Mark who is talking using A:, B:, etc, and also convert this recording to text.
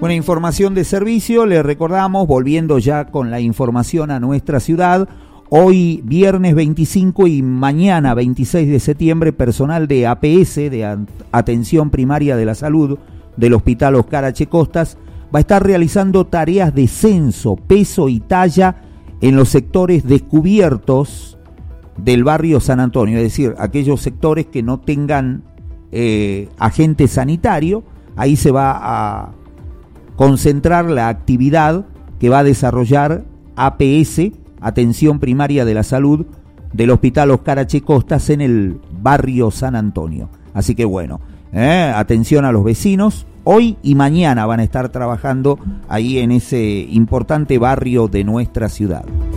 A: Bueno, información de servicio, le recordamos, volviendo ya con la información a nuestra ciudad, hoy viernes 25 y mañana 26 de septiembre, personal de APS, de Atención Primaria de la Salud, del Hospital Oscar H. Costas, va a estar realizando tareas de censo, peso y talla en los sectores descubiertos del barrio San Antonio, es decir, aquellos sectores que no tengan agente sanitario. Ahí se va a concentrar la actividad que va a desarrollar APS, Atención Primaria de la Salud, del Hospital Oscar H. Costas en el barrio San Antonio. Así que bueno, atención a los vecinos, hoy y mañana van a estar trabajando ahí en ese importante barrio de nuestra ciudad.